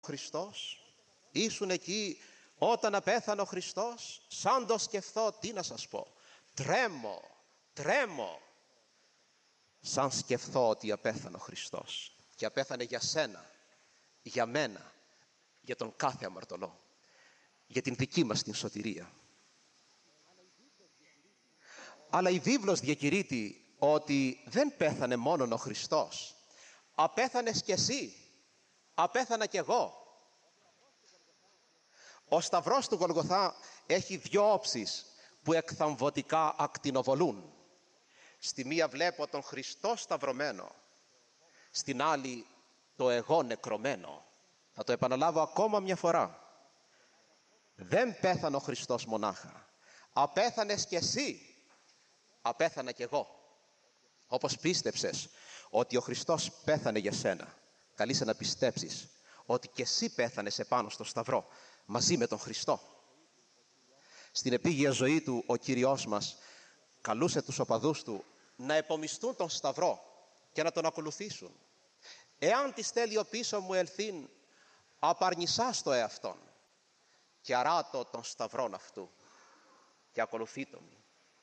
Χριστός? Ήσουν εκεί όταν απέθανε ο Χριστός? Σαν το σκεφτώ, τι να σας πω, τρέμω σαν σκεφτώ ότι απέθανε ο Χριστός, και απέθανε για σένα, για μένα, για τον κάθε αμαρτωλό, για την δική μας την σωτηρία. Αλλά η βίβλος διακηρύττει ότι δεν πέθανε μόνον ο Χριστός, απέθανες κι εσύ, απέθανα κι εγώ. Ο σταυρός του Γολγοθά έχει δύο όψεις που εκθαμβωτικά ακτινοβολούν. Στη μία βλέπω τον Χριστό σταυρωμένο, στην άλλη το εγώ νεκρωμένο. Θα το επαναλάβω ακόμα μια φορά. Δεν πέθανε ο Χριστός μονάχα, απέθανες κι εσύ, απέθανα κι εγώ. Όπως πίστεψες ότι ο Χριστός πέθανε για σένα, καλείσαι να πιστέψεις ότι κι εσύ πέθανες επάνω στο σταυρό μαζί με τον Χριστό. Στην επίγεια ζωή του ο Κύριος μας καλούσε τους οπαδούς του να επομιστούν τον σταυρό και να τον ακολουθήσουν. Εάν της τέλειο πίσω μου ελθύν, απαρνησάς το εαυτόν και αράτω τον σταυρόν αυτού και ακολουθείτο μη.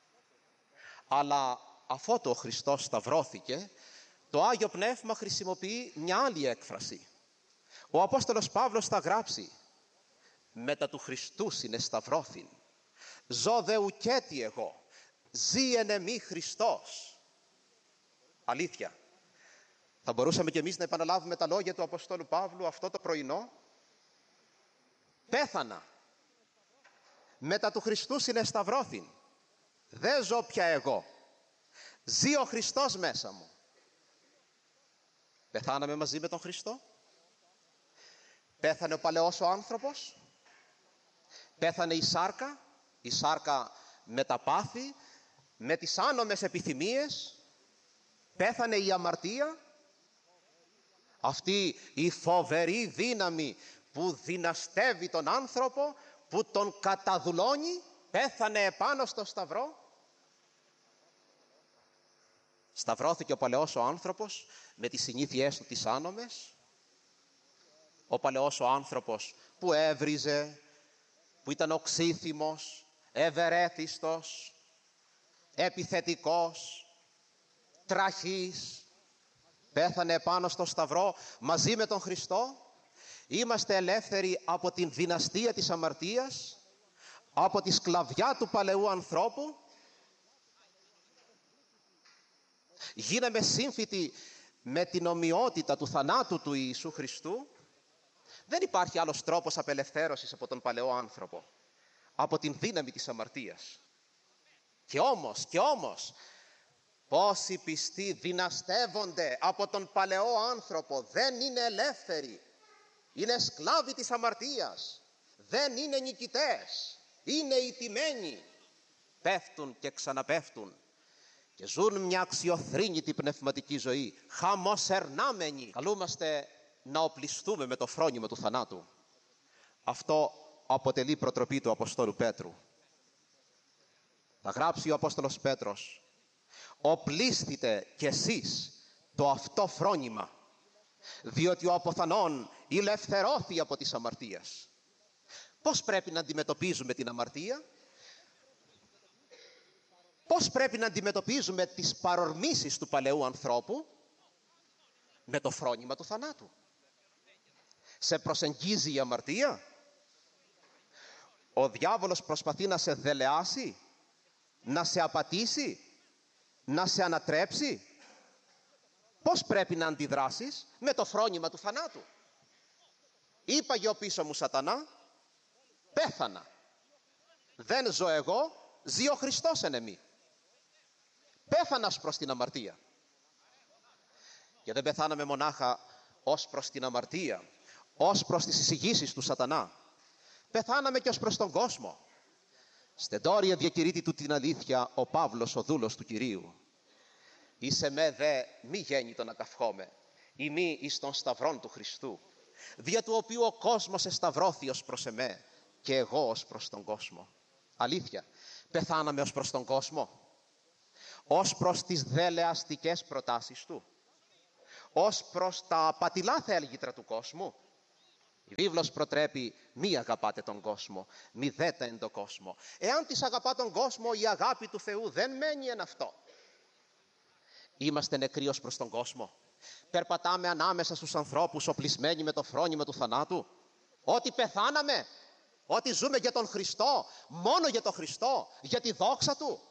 Αλλά αφότου ο Χριστός σταυρώθηκε, το Άγιο Πνεύμα χρησιμοποιεί μια άλλη έκφραση. Ο Απόστολος Παύλος θα γράψει: «Μετά του Χριστού συνεσταυρώθην, ζω δε ουκέτι εγώ, ζει εν εμεί Χριστός». Αλήθεια. Θα μπορούσαμε κι εμείς να επαναλάβουμε τα λόγια του Αποστόλου Παύλου αυτό το πρωινό. Πέθανα, μετά του Χριστού συνεσταυρώθην, δεν ζω πια εγώ, ζει ο Χριστός μέσα μου. Πεθάναμε μαζί με τον Χριστό. Πέθανε ο παλαιός ο άνθρωπος. Πέθανε η σάρκα με τα πάθη, με τις άνομες επιθυμίες. Πέθανε η αμαρτία, αυτή η φοβερή δύναμη που δυναστεύει τον άνθρωπο, που τον καταδουλώνει. Πέθανε επάνω στο σταυρό. Σταυρώθηκε ο παλαιός ο άνθρωπος με τις συνήθειές του τις άνομες. Ο παλαιός ο άνθρωπος που έβριζε, που ήταν οξύθυμος, ευερέθιστος, επιθετικός, τραχής. Πέθανε επάνω στο σταυρό μαζί με τον Χριστό. Είμαστε ελεύθεροι από την δυναστεία της αμαρτίας, από τη σκλαβιά του παλαιού ανθρώπου. Γίναμε σύμφυτοι με την ομοιότητα του θανάτου του Ιησού Χριστού. Δεν υπάρχει άλλος τρόπος απελευθέρωσης από τον παλαιό άνθρωπο, από την δύναμη της αμαρτίας. Και όμως, πόσοι πιστοί δυναστεύονται από τον παλαιό άνθρωπο, δεν είναι ελεύθεροι. Είναι σκλάβοι της αμαρτίας. Δεν είναι νικητές. Είναι ηττημένοι. Πέφτουν και ξαναπέφτουν και ζουν μια αξιοθρήνητη πνευματική ζωή, χαμοσερνάμενοι. Καλούμαστε να οπλιστούμε με το φρόνημα του θανάτου. Αυτό αποτελεί προτροπή του Αποστόλου Πέτρου. Θα γράψει ο Απόστολος Πέτρος: «Οπλίστητε κι εσείς το αυτό φρόνημα, διότι ο αποθανών ηλευθερώθη από της αμαρτίας». Πώς πρέπει να αντιμετωπίζουμε την αμαρτία? Πώς πρέπει να αντιμετωπίζουμε τις παρορμήσεις του παλαιού ανθρώπου? Με το φρόνημα του θανάτου. Σε προσεγγίζει η αμαρτία? Ο διάβολος προσπαθεί να σε δελεάσει, να σε απατήσει, να σε ανατρέψει. Πώς πρέπει να αντιδράσεις? Με το φρόνημα του θανάτου. Είπαγε ο πίσω μου Σατανά, πέθανα. Δεν ζω εγώ, ζει ο Χριστός εν εμεί. Πέθανας προς την αμαρτία. Και δεν πεθάναμε μονάχα ως προς την αμαρτία, ως προς τις εισηγήσεις του Σατανά. Πεθάναμε και ως προς τον κόσμο. Στεντόρια διακηρύττει του την αλήθεια ο Παύλος, ο δούλος του Κυρίου. «Είσαι με δε μη γέννητο να καυχόμαι, ημί εις των σταυρών του Χριστού, δια του οποίου ο κόσμος εσταυρώθη ως προς εμέ και εγώ ως προς τον κόσμο». Αλήθεια, πεθάναμε ως προς τον κόσμο, ως προς τις δελεαστικές προτάσεις του, ως προς τα πατηλά θέλγητρα του κόσμου. Η βίβλος προτρέπει μη αγαπάτε τον κόσμο, μη δέτε εν το κόσμο. Εάν της αγαπά τον κόσμο, η αγάπη του Θεού δεν μένει εν αυτό. Είμαστε νεκροί ως προς τον κόσμο. Περπατάμε ανάμεσα στους ανθρώπους οπλισμένοι με το φρόνημα του θανάτου. Ότι πεθάναμε, ότι ζούμε για τον Χριστό, μόνο για τον Χριστό, για τη δόξα Του.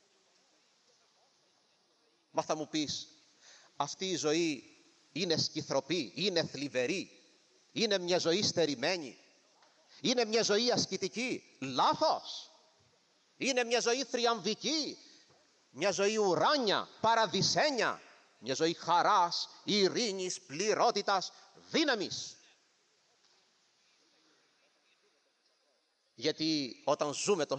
Μα θα μου πεις, αυτή η ζωή είναι σκυθροπή, είναι θλιβερή, είναι μια ζωή στερημένη, είναι μια ζωή ασκητική. Λάθος. Είναι μια ζωή θριαμβική, μια ζωή ουράνια, παραδεισένια, μια ζωή χαράς, ειρήνης, πληρότητας, δύναμης. Γιατί όταν ζούμε τον